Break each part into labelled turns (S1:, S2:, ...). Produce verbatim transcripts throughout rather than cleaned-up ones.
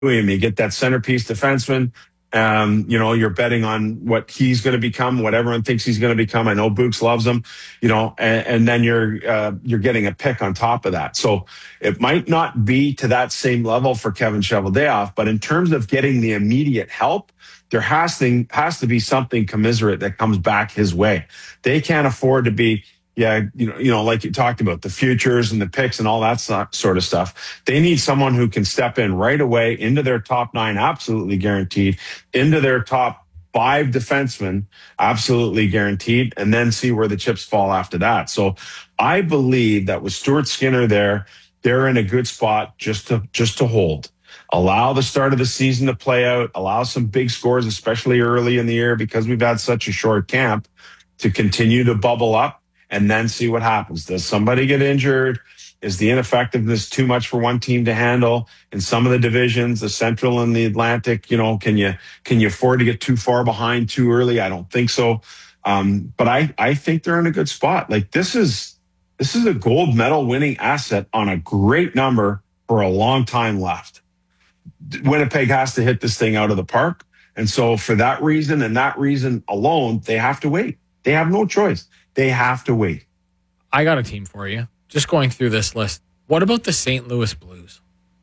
S1: him. You get that centerpiece defenseman. Um, you know, you're betting on what he's going to become, what everyone thinks he's going to become. I know Books loves him, you know, and, and then you're uh, you're getting a pick on top of that. So it might not be to that same level for Kevin Cheveldayoff, but in terms of getting the immediate help, there has to has to be something commiserate that comes back his way. They can't afford to be. Yeah, you know, you know, like you talked about the futures and the picks and all that sort of stuff. They need someone who can step in right away into their top nine, absolutely guaranteed, into their top five defensemen, absolutely guaranteed, and then see where the chips fall after that. So I believe that with Stuart Skinner there, they're in a good spot just to just to hold. Allow the start of the season to play out, allow some big scores, especially early in the year, because we've had such a short camp, to continue to bubble up. And then see what happens. Does somebody get injured? Is the ineffectiveness too much for one team to handle? In some of the divisions, the Central and the Atlantic, you know, can you can you afford to get too far behind too early? I don't think so. Um, but I I think they're in a good spot. Like this is this is a gold medal winning asset on a great number for a long time left. Winnipeg has to hit this thing out of the park, and so for that reason and that reason alone, they have to wait. They have no choice. They have to wait.
S2: I got a team for you. Just going through this list. What about the Saint Louis Blues?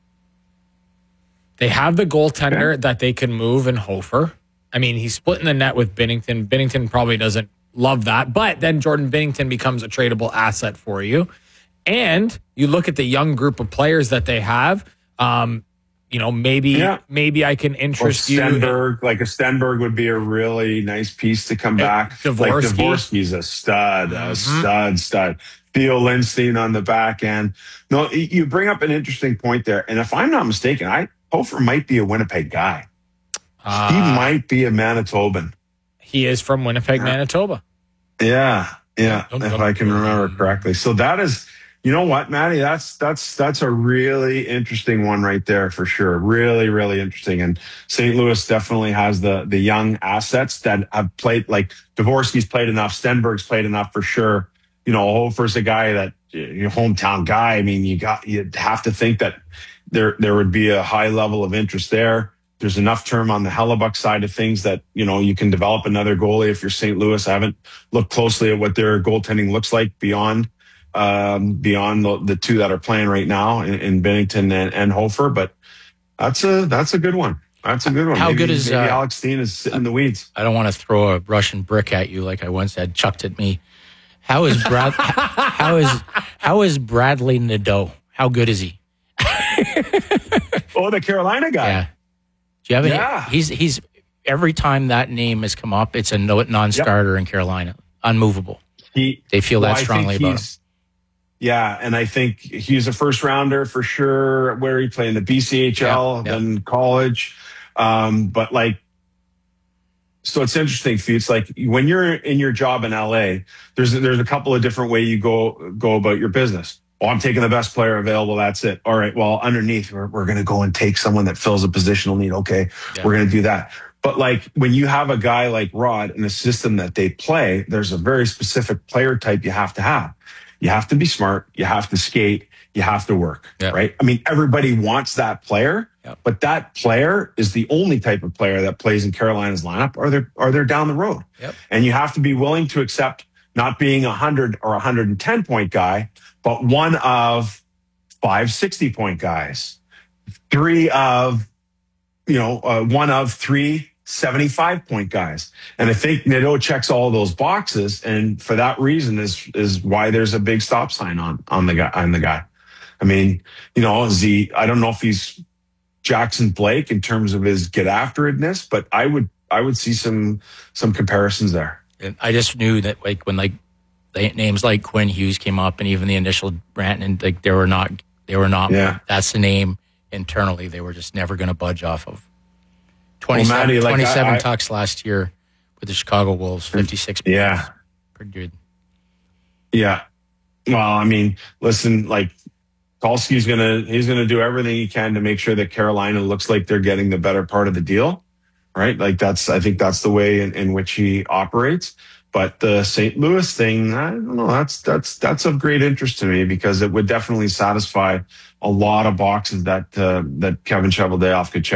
S2: They have the goaltender yeah. that they can move in Hofer. I mean, he's splitting the net with Binnington. Binnington probably doesn't love that, but then Jordan Binnington becomes a tradable asset for you. And you look at the young group of players that they have. Um, You know, maybe yeah. maybe I can interest
S1: or Stenberg,
S2: you.
S1: Like a Stenberg would be a really nice piece to come back.
S2: Dvorsky.
S1: Like Dvorsky's a stud,
S2: mm-hmm.
S1: a stud, stud. Theo Lindstein on the back end. No, you bring up an interesting point there. And if I'm not mistaken, I Hofer might be a Winnipeg guy. Uh, he might be a Manitoban.
S2: He is from Winnipeg, Manitoba.
S1: Yeah, yeah, don't, if don't, I can remember correctly. So that is... You know what, Maddie? That's that's that's a really interesting one right there for sure. Really, really interesting. And Saint Louis definitely has the the young assets that have played. Like Dvorsky's played enough, Stenberg's played enough for sure. You know, Hofer's a guy that your hometown guy. I mean, you got you have to think that there there would be a high level of interest there. There's enough term on the Hellebuck side of things that, you know, you can develop another goalie if you're Saint Louis. I haven't looked closely at what their goaltending looks like beyond. Um, beyond the, the two that are playing right now in, in Binnington and, and Hofer, but that's a that's a good one. That's a good one.
S2: How
S1: maybe,
S2: good is
S1: maybe
S2: uh,
S1: Alex Steen is sitting in the weeds?
S3: I don't want to throw a Russian brick at you like I once had chucked at me. How is Brad? how is how is Bradley Nadeau? How good is he?
S1: Oh, the Carolina guy.
S3: Yeah. Do you have any?
S1: Yeah.
S3: He's he's every time that name has come up, it's a no, non-starter yep. in Carolina. Unmovable.
S1: He,
S3: they feel
S1: well,
S3: that strongly about him.
S1: Yeah, and I think he's a first rounder for sure. Where he played in the B C H L, yeah, yeah. then college. Um, but like, so it's interesting, It's like when you're in your job in L A, there's there's a couple of different ways you go go about your business. Oh, I'm taking the best player available. That's it. All right. Well, underneath, we're we're going to go and take someone that fills a positional need. Okay, yeah. we're going to do that. But like when you have a guy like Rod in a system that they play, there's a very specific player type you have to have. You have to be smart. You have to skate. You have to work, yep. right? I mean, everybody wants that player, yep. but that player is the only type of player that plays in Carolina's lineup, or they're, or they're down the road.
S3: Yep.
S1: And you have to be willing to accept not being a one hundred or one hundred ten point guy, but one of five sixty point guys, three of, you know, uh, one of three seventy-five point guys. And I think Nadeau checks all those boxes. And for that reason is, is why there's a big stop sign on, on the guy, on the guy. I mean, you know, is he, I don't know if he's Jackson Blake in terms of his get after itness, but I would, I would see some, some comparisons there.
S3: And I just knew that like when like names like Quinn Hughes came up and even the initial Brant and like they were not, they were not, yeah. that's the name internally. They were just never going to budge off of. twenty-seven, well, Maddie, like twenty-seven I, I, tucks last year with the Chicago Wolves, fifty-six points.
S1: Yeah.
S3: Pretty good.
S1: Yeah. Well, I mean, listen, like Kolsky's going to, he's going to do everything he can to make sure that Carolina looks like they're getting the better part of the deal, right? Like that's, I think that's the way in, in which he operates. But the Saint Louis thing, I don't know, that's, that's, that's of great interest to me because it would definitely satisfy a lot of boxes that uh, that Kevin Cheveldayoff could check.